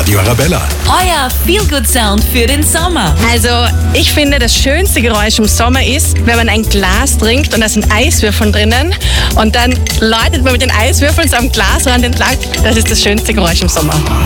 Radio Arabella. Euer Feel-Good-Sound für den Sommer. Also, ich finde, das schönste Geräusch im Sommer ist, wenn man ein Glas trinkt und da sind Eiswürfeln drinnen und dann läutet man mit den Eiswürfeln so am Glasrand entlang. Das ist das schönste Geräusch im Sommer.